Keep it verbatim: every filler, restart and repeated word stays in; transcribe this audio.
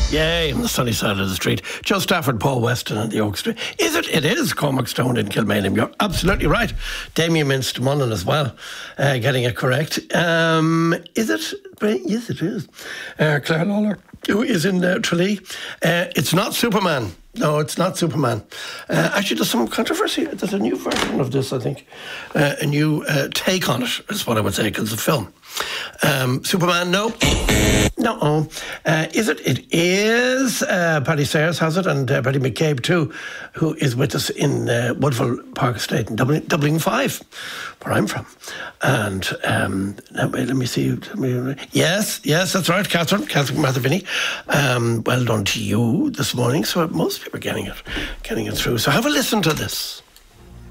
Yay, on the sunny side of the street. Joe Stafford, Paul Weston and the Oak Street. Is it? It is Cormac Stone in Kilmainham. You're absolutely right. Damien Minster-Mullen as well, uh, getting it correct. Um, is it? Yes, it is. Uh, Claire Lawler, who is in uh, Tralee. Uh, it's not Superman. No, it's not Superman. Uh, actually, there's some controversy. There's a new version of this, I think. Uh, a new uh, take on it, is what I would say, because it's a film. Um, Superman, no. No. Uh, is it? It is. Uh, Paddy Sayers has it, and uh, Paddy McCabe too, who is with us in uh, Woodville Park Estate in Dublin, Dublin five, where I'm from. And um, let, me, let me see. Let me, yes, yes, that's right, Catherine, Catherine Mathavini. Um, well done to you this morning. So most people are getting it, getting it through. So have a listen to this.